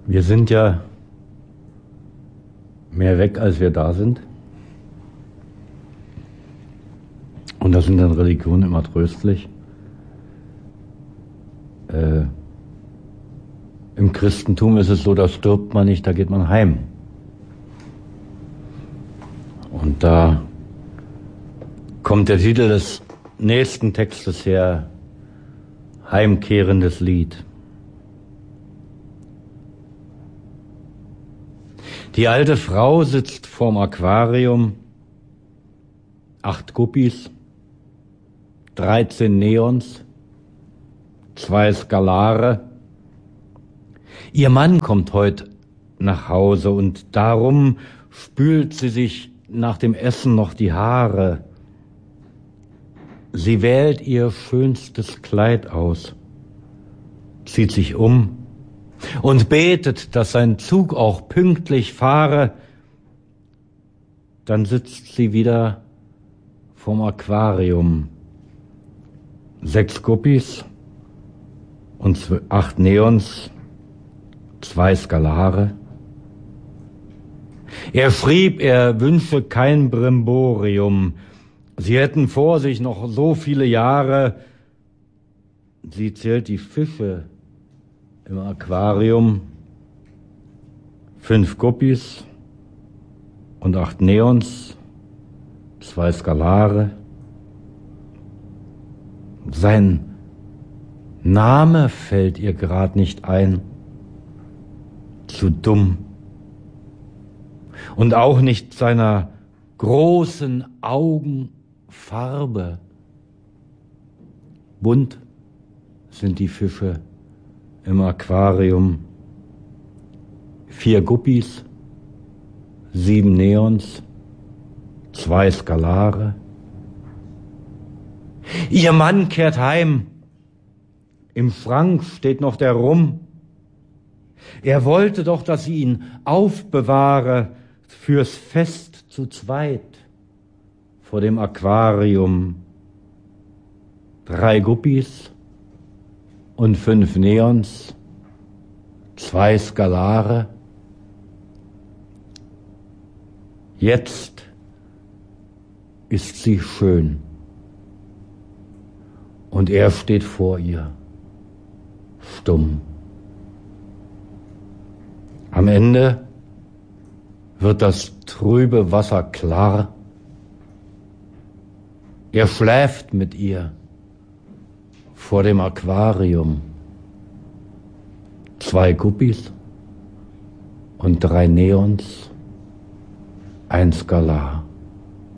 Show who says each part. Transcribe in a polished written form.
Speaker 1: Wir sind ja mehr weg, als wir da sind. Und das sind dann Religionen immer tröstlich. Im Christentum ist es so, da stirbt man nicht, da geht man heim. Und da kommt der Titel des nächsten Textes her, Heimkehrendes Lied. Die alte Frau sitzt vorm Aquarium, 8 Guppies, 13 Neons, 2 Skalare. Ihr Mann kommt heute nach Hause und darum spült sie sich nach dem Essen noch die Haare. Sie wählt ihr schönstes Kleid aus, zieht sich um und betet, dass sein Zug auch pünktlich fahre. Dann sitzt sie wieder vorm Aquarium. 6 Guppies und 8 Neons, 2 Skalare. Er schrieb, er wünsche kein Brimborium. Sie hätten vor sich noch so viele Jahre. Sie zählt die Fische im Aquarium. 5 Guppies und 8 Neons, 2 Skalare. Sein Name fällt ihr grad nicht ein. Zu dumm. Und auch nicht seiner großen Augen Farbe. Bunt sind die Fische im Aquarium. 4 Guppies, 7 Neons, 2 Skalare. Ihr Mann kehrt heim. Im Schrank steht noch der Rum. Er wollte doch, dass sie ihn aufbewahre fürs Fest zu zweit vor dem Aquarium. 3 Guppies und 5 Neons, 2 Skalare. Jetzt ist sie schön und er steht vor ihr, stumm. Am Ende wird das trübe Wasser klar. Er schläft mit ihr vor dem Aquarium. 2 Guppies und 3 Neons, 1 Skalar.